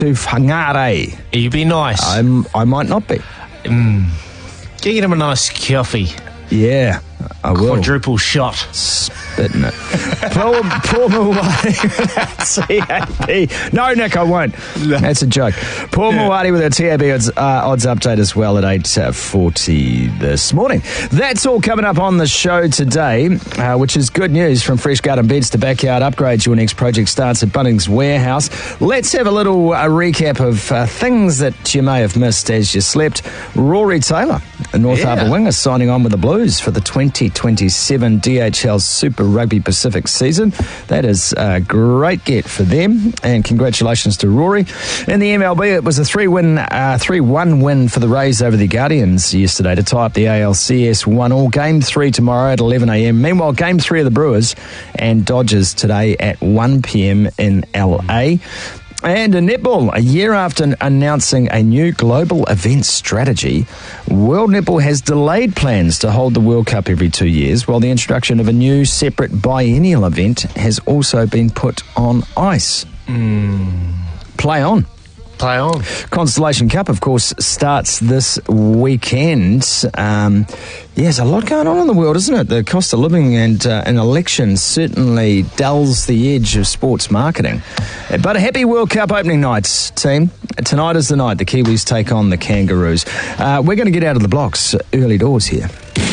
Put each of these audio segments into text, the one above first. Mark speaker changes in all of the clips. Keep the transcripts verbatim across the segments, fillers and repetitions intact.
Speaker 1: to Whangarei.
Speaker 2: You'd be nice.
Speaker 1: I'm, I might not be.
Speaker 2: Mm. Get him a nice coffee.
Speaker 1: Yeah, I will.
Speaker 2: Quadruple shot.
Speaker 1: Spitting it. Paul, Paul Mawadi C A B. No, Nick, I won't. No. That's a joke. Paul yeah. Mawadi with our T A B odds, uh, odds update as well at eight forty this morning. That's all coming up on the show today, uh, which is good news. From fresh garden beds to backyard upgrades, your next project starts at Bunnings Warehouse. Let's have a little uh, recap of uh, things that you may have missed as you slept. Rory Taylor, a North yeah. Harbour winger, signing on with the Blues for the twenty twenty-seven D H L Super Rugby Pacific season. That is a great get for them, and congratulations to Rory. In the M L B, it was a three win, uh, three one win for the Rays over the Guardians yesterday to tie up the A L C S one all. Game three tomorrow at eleven a.m. Meanwhile, game three of the Brewers and Dodgers today at one p.m. in L A. And in netball, a year after announcing a new global event strategy, World Netball has delayed plans to hold the World Cup every two years, while the introduction of a new separate biennial event has also been put on ice.
Speaker 2: Mm.
Speaker 1: Play on.
Speaker 2: Play on.
Speaker 1: Constellation Cup, of course, starts this weekend. Um, yeah, there's a lot going on in the world, isn't it? The cost of living and uh, an election certainly dulls the edge of sports marketing. But a happy World Cup opening night, team. Tonight is the night the Kiwis take on the Kangaroos. Uh, we're going to get out of the blocks early doors here.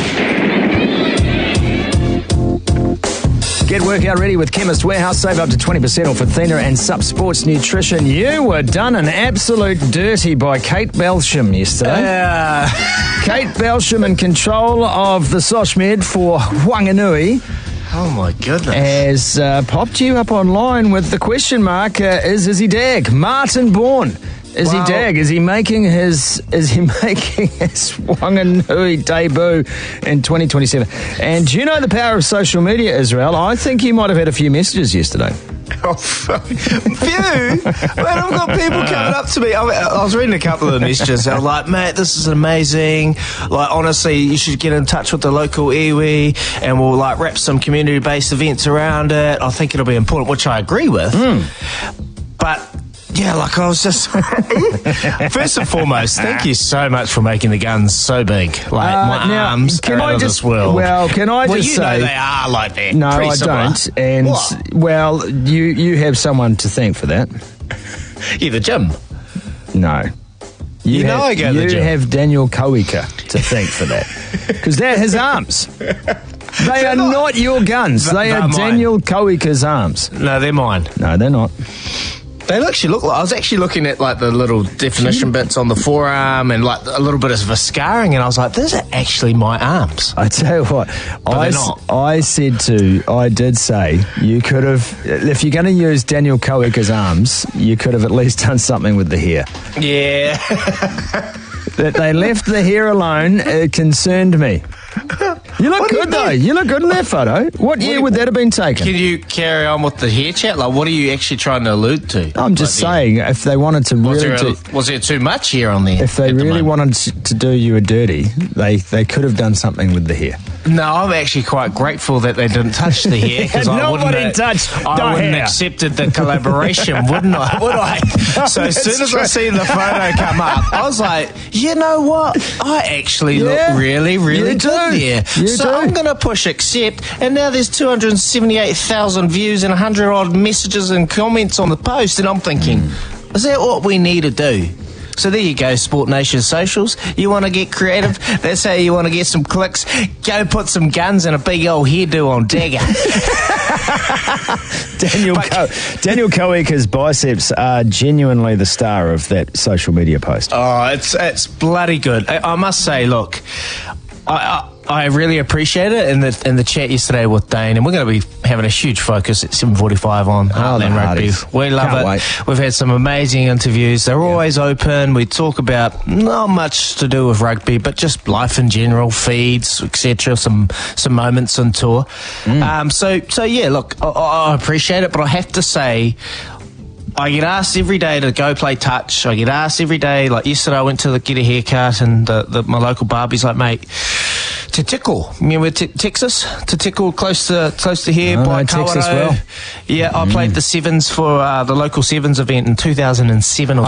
Speaker 1: Get workout ready with Chemist Warehouse. Save up to twenty percent off Athena and Sup Sports Nutrition. You were done an absolute dirty by Kate Belsham yesterday.
Speaker 2: Uh.
Speaker 1: Kate Belsham in control of the Soshmed for Whanganui.
Speaker 2: Oh my goodness.
Speaker 1: Has uh, popped you up online with the question mark, uh, is Izzy Dag? Martin Bourne. Is well, he Dag? Is he making his is he making his Whanganui debut in twenty twenty-seven? And do you know the power of social media, Israel? I think you might have had a few messages yesterday.
Speaker 2: Oh, phew! Man, I've got people coming up to me. I, I was reading a couple of the messages. They were like, "Mate, this is amazing. Like, honestly, you should get in touch with the local iwi, and we'll like wrap some community-based events around it. I think it'll be important," which I agree with.
Speaker 1: Mm.
Speaker 2: But yeah, like I was just first and foremost, thank you so much for making the guns so big. Like uh, my now, arms
Speaker 1: can
Speaker 2: are
Speaker 1: I
Speaker 2: out
Speaker 1: just,
Speaker 2: of this world.
Speaker 1: Well, can I
Speaker 2: well,
Speaker 1: just
Speaker 2: you
Speaker 1: say
Speaker 2: know they are like that?
Speaker 1: No, I
Speaker 2: similar.
Speaker 1: don't. And
Speaker 2: what?
Speaker 1: well, you you have someone to thank for that.
Speaker 2: Yeah, the gym.
Speaker 1: No. You,
Speaker 2: you know
Speaker 1: have,
Speaker 2: I go to the
Speaker 1: you
Speaker 2: gym.
Speaker 1: You have Daniel Kowika to thank for that. Because they're his arms. They are not, not your guns. Th- they are mine. Daniel Kowika's arms.
Speaker 2: No, they're mine.
Speaker 1: No, they're not.
Speaker 2: They actually look like, I was actually looking at like the little definition bits on the forearm and like a little bit of a scarring, and I was like, those are actually my arms.
Speaker 1: I tell you what, I, I said to, I did say, you could have, if you're going to use Daniel Kowika's arms, you could have at least done something with the hair.
Speaker 2: Yeah.
Speaker 1: That they left the hair alone, it concerned me. You look what good, though. You look good in that photo. What, what year would that have been taken?
Speaker 2: Can you carry on with the hair chat? Like, what are you actually trying to allude to?
Speaker 1: I'm just like saying, the, if they wanted to
Speaker 2: was
Speaker 1: really...
Speaker 2: There a,
Speaker 1: do,
Speaker 2: was there too much hair on there?
Speaker 1: If they really
Speaker 2: the
Speaker 1: wanted to do you a dirty, they, they could have done something with the hair.
Speaker 2: No, I'm actually quite grateful that they didn't touch the hair, because I wouldn't have
Speaker 1: touched
Speaker 2: I wouldn't
Speaker 1: hair.
Speaker 2: accepted the collaboration, wouldn't I? Would I? So as soon as true. I see the photo come up, I was like, you know what? I actually
Speaker 1: yeah,
Speaker 2: look really, really
Speaker 1: you
Speaker 2: good
Speaker 1: do.
Speaker 2: there.
Speaker 1: You
Speaker 2: so
Speaker 1: do.
Speaker 2: I'm going to push accept, and now there's two hundred seventy-eight thousand views and one hundred odd messages and comments on the post, and I'm thinking, mm. is that what we need to do? So there you go, Sport Nation socials. You want to get creative? That's how you want to get some clicks. Go put some guns and a big old hairdo on Dagger.
Speaker 1: Daniel Co- Daniel Kowika's biceps are genuinely the star of that social media post.
Speaker 2: Oh, it's it's bloody good. I, I must say, look, I, I I really appreciate it in the in the chat yesterday with Dane, and we're going to be having a huge focus at seven forty-five on Heartland Rugby. We love
Speaker 1: Can't
Speaker 2: it.
Speaker 1: Wait.
Speaker 2: We've had some amazing interviews. They're
Speaker 1: yeah.
Speaker 2: always open. We talk about not much to do with rugby, but just life in general, feeds, et cetera. Some some moments on tour. Mm. Um, so so yeah, look, I, I appreciate it, but I have to say, I get asked every day to go play touch. I get asked every day. Like yesterday, I went to the, get a haircut, and the, the, my local barber's like, mate, Te Tickle. Remember Te- Texas? Te Tickle, close to close to here
Speaker 1: Oh,
Speaker 2: by
Speaker 1: no, Texas
Speaker 2: Kawerau.
Speaker 1: well.
Speaker 2: Yeah, I played the sevens for uh, the local sevens event in two thousand seven or